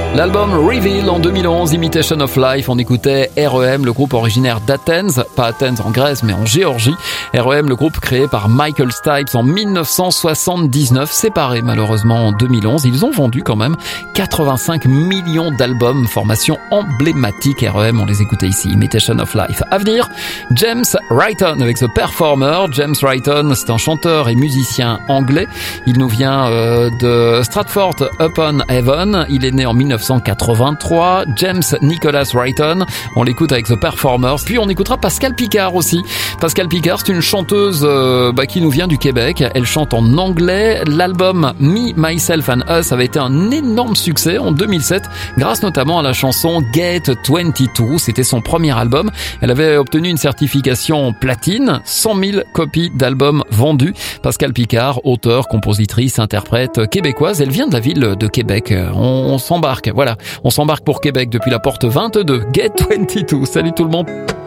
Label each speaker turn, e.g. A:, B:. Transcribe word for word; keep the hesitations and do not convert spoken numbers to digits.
A: L'album Reveal en deux mille onze, Imitation of Life, on écoutait R E M, le groupe originaire d'Athènes, pas Athènes en Grèce mais en Géorgie. R E M, le groupe créé par Michael Stipe en dix-neuf cent soixante-dix-neuf, séparé malheureusement en deux mille onze. Ils ont vendu quand même quatre-vingt-cinq millions d'albums, formation emblématique R E M, on les écoutait ici, Imitation of Life. À venir, James Wrighton avec The Performer. James Wrighton, c'est un chanteur et musicien anglais. Il nous vient euh, de Stratford-upon-Avon. Il est né en dix-neuf cent quatre-vingt-trois. James Nicholas Wrighton, on l'écoute avec The Performers. Puis on écoutera Pascal Picard aussi. Pascal Picard, c'est une chanteuse euh, bah, qui nous vient du Québec. Elle chante en anglais. L'album Me, Myself and Us avait été un énorme succès en deux mille sept, grâce notamment à la chanson Get vingt-deux. C'était son premier album. Elle avait obtenu une certification platine, cent mille copies d'albums vendus. Pascal Picard, auteure, compositrice, interprète québécoise. Elle vient de la ville de Québec. On, on s'embarque, voilà. On s'embarque pour Québec depuis la porte vingt-deux. Get vingt-deux. Salut tout le monde.